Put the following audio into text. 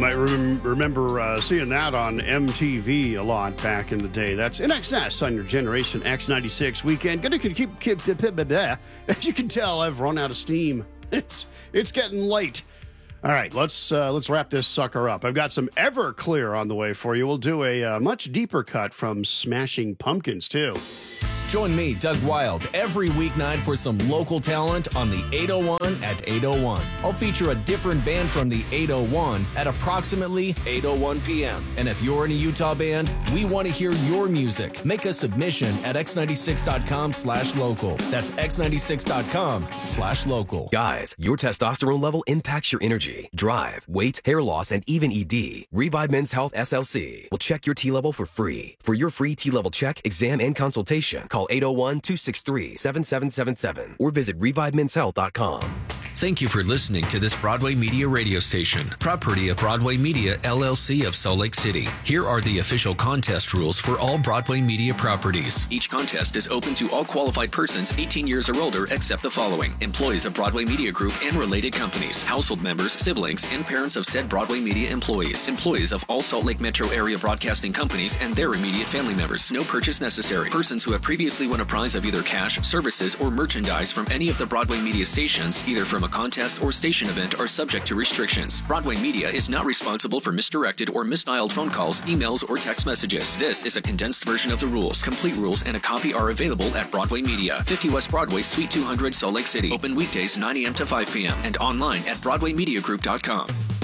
might remember seeing that on MTV a lot back in the day. That's In Excess on your Generation X96 weekend. Gonna keep as you can tell, I've run out of steam. It's getting late. All right, let's wrap this sucker up. I've got some Everclear on the way for you. We'll do a much deeper cut from Smashing Pumpkins too. Join me, Doug Wild, every weeknight for some local talent on the 801 at 801. I'll feature a different band from the 801 at approximately 8:01 p.m. And if you're in a Utah band, we want to hear your music. Make a submission at x96.com/local. That's x96.com/local. Guys, your testosterone level impacts your energy, drive, weight, hair loss, and even ED. Revive Men's Health SLC will check your T level for free. For your free T level check, exam, and consultation, call 801-263-7777 or visit ReviveMen'sHealth.com. Thank you for listening to this Broadway Media radio station, property of Broadway Media, LLC of Salt Lake City. Here are the official contest rules for all Broadway Media properties. Each contest is open to all qualified persons 18 years or older except the following: employees of Broadway Media Group and related companies, household members, siblings, and parents of said Broadway Media employees, employees of all Salt Lake metro area broadcasting companies and their immediate family members. No purchase necessary. Persons who have previously won a prize of either cash, services, or merchandise from any of the Broadway Media stations, either from a contest or station event, are subject to restrictions. Broadway Media is not responsible for misdirected or misdialed phone calls, emails, or text messages. This is a condensed version of the rules. Complete rules and a copy are available at Broadway Media, 50 West Broadway, Suite 200, Salt Lake City. Open weekdays 9 a.m. to 5 p.m. and online at BroadwayMediaGroup.com.